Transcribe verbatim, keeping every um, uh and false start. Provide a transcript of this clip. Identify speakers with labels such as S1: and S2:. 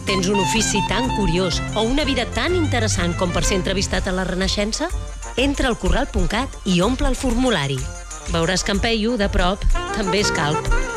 S1: Tens un ofici tan curiós o una vida tan interessant com per ser entrevistat a la Renaixença? Entra al corral punt cat i omple el formulari. Veuràs que en Peyu, de prop, també és calb.